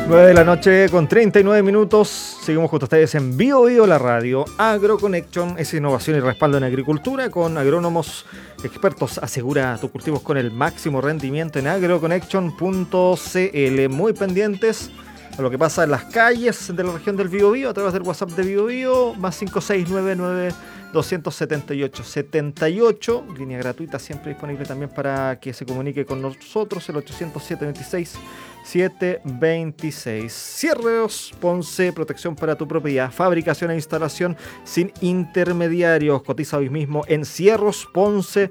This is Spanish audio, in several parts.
9 de la noche con 39 minutos. Seguimos junto a ustedes en Bio Bio, la radio AgroConnection. Es innovación y respaldo en agricultura con agrónomos expertos. Asegura tus cultivos con el máximo rendimiento en agroconnection.cl. Muy pendientes a lo que pasa en las calles de la región del Bio Bio a través del WhatsApp de Bio Bio, más 5699278 línea gratuita siempre disponible también para que se comunique con nosotros, el 800-726-726. Cierros Ponce, protección para tu propiedad, fabricación e instalación sin intermediarios. Cotiza hoy mismo en cierrosponce.cl.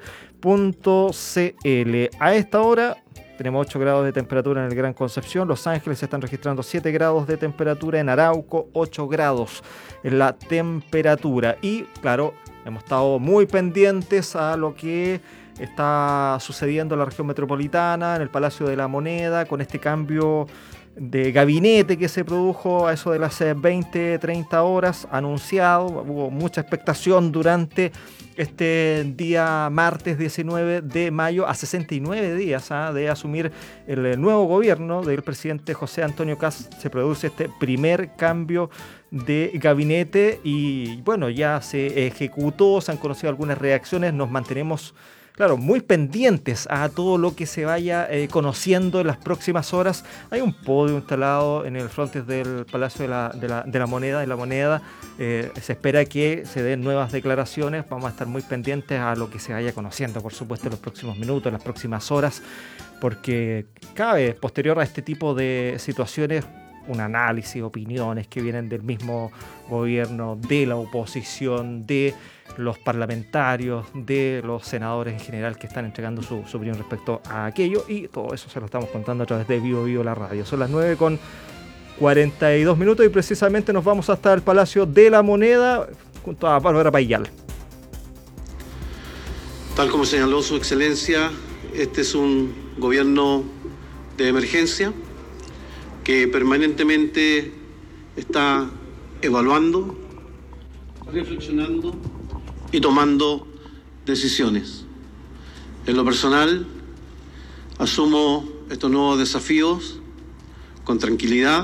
A esta hora tenemos 8 grados de temperatura en el Gran Concepción. Los Ángeles están registrando 7 grados de temperatura. En Arauco, 8 grados en la temperatura. Y, claro, hemos estado muy pendientes a lo que está sucediendo en la región metropolitana, en el Palacio de la Moneda, con este cambio de gabinete que se produjo a eso de las 20-30 horas, anunciado. Hubo mucha expectación durante este día martes 19 de mayo, a 69 días de asumir el nuevo gobierno del presidente José Antonio Kast. Se produce este primer cambio de gabinete y bueno, ya se ejecutó, se han conocido algunas reacciones, nos mantenemos, claro, muy pendientes a todo lo que se vaya conociendo en las próximas horas. Hay un podio instalado en el frontis del Palacio de la Moneda. En la Moneda se espera que se den nuevas declaraciones. Vamos a estar muy pendientes a lo que se vaya conociendo, por supuesto, en los próximos minutos, en las próximas horas, porque cabe, posterior a este tipo de situaciones, un análisis, opiniones que vienen del mismo gobierno, de la oposición, de los parlamentarios, de los senadores en general que están entregando su opinión respecto a aquello, y todo eso se lo estamos contando a través de Bio Bio, la radio. Son las 9 con 42 minutos y precisamente nos vamos hasta el Palacio de la Moneda junto a Bárbara Payal. Tal como señaló su excelencia, este es un gobierno de emergencia que permanentemente está evaluando, reflexionando y tomando decisiones. En lo personal, asumo estos nuevos desafíos con tranquilidad,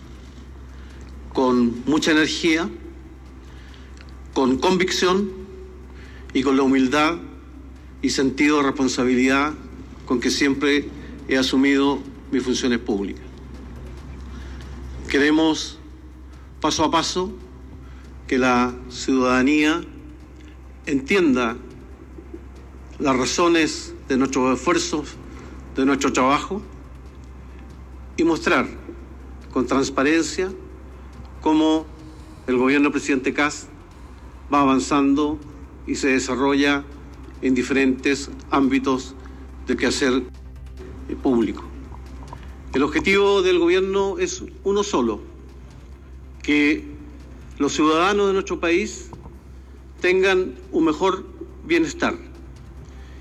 con mucha energía, con convicción y con la humildad y sentido de responsabilidad con que siempre he asumido mis funciones públicas. Queremos, paso a paso, que la ciudadanía entienda las razones de nuestros esfuerzos, de nuestro trabajo, y mostrar con transparencia cómo el gobierno del presidente Kast va avanzando y se desarrolla en diferentes ámbitos del quehacer público. El objetivo del gobierno es uno solo: que los ciudadanos de nuestro país tengan un mejor bienestar,